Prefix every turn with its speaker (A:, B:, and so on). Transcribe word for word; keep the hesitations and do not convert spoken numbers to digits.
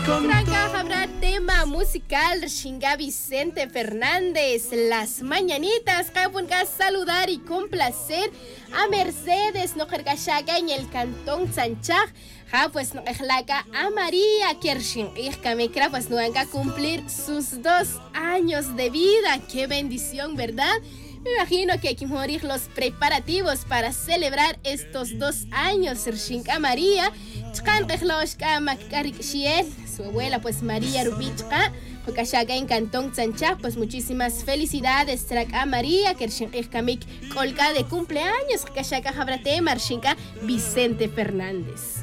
A: Tranca habrá tema musical Shinga Vicente Fernández. Las mañanitas que saludar y complacer a Mercedes no jergashaga en el cantón Sanchaj. Ja, pues no ejlaca a María Kershin. Hija me cra, pues no venga a cumplir sus dos años de vida. Qué bendición, ¿verdad? Me imagino que hay que morir los preparativos para celebrar estos dos años. Shinka María, su abuela, pues María Rubichka, Jokashaga en Cantón Sanchaj, pues muchísimas felicidades. Traca María, que Shinka colga de cumpleaños. Jokashaga Jabrate, Marshinka Vicente Fernández.